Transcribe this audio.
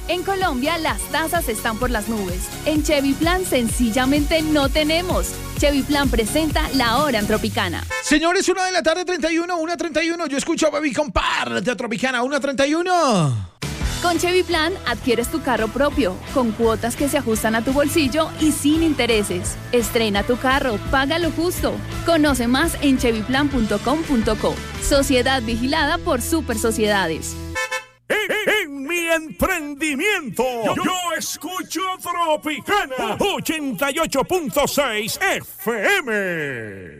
En Colombia las tasas están por las nubes. En Chevy Plan sencillamente no tenemos. Chevy Plan presenta La Hora en Tropicana. Señores, 1:31, yo escucho a Baby Comparte a Tropicana, 1:31. Con Chevy Plan adquieres tu carro propio, con cuotas que se ajustan a tu bolsillo y sin intereses. Estrena tu carro, paga lo justo. Conoce más en chevyplan.com.co. Sociedad vigilada por Super Sociedades. En mi emprendimiento, yo escucho Tropicana 88.6 FM.